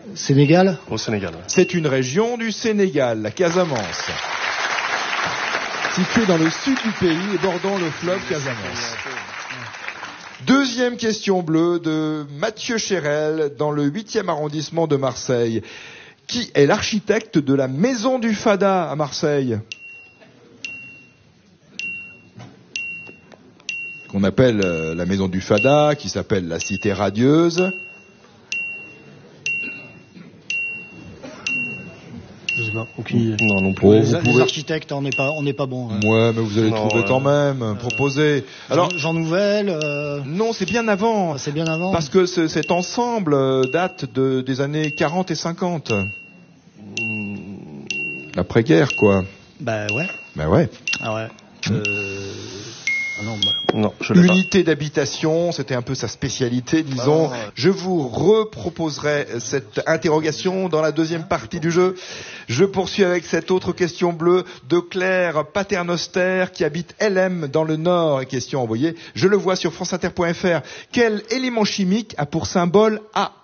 Sénégal ? Au Sénégal. Ouais. C'est une région du Sénégal, la Casamance. Située dans le sud du pays et bordant le fleuve Casamance. Deuxième question bleue de Mathieu Chérel dans le 8e arrondissement de Marseille. Qui est l'architecte de la Maison du Fada à Marseille ? Qu'on appelle la Maison du Fada, qui s'appelle la Cité Radieuse. Je sais pas, aucune idée. Non, non plus. Oh, Les architectes, on n'est pas bon. Hein. Ouais, mais vous allez trouver quand même. Proposez. Alors, Jean Nouvel. non, c'est bien avant. C'est bien avant. Parce que cet ensemble date des années 40 et 50. L'après-guerre, quoi. Bah ouais. Ben ouais. Ah ouais. Ah non, non, je l'ai pas. Unité d'habitation, c'était un peu sa spécialité, disons. Ah, ouais. Je vous reproposerai cette interrogation dans la deuxième partie du jeu. Je poursuis avec cette autre question bleue de Claire Paternoster qui habite LM dans le Nord. Et question envoyée, je le vois sur franceinter.fr. Quel élément chimique a pour symbole AU ?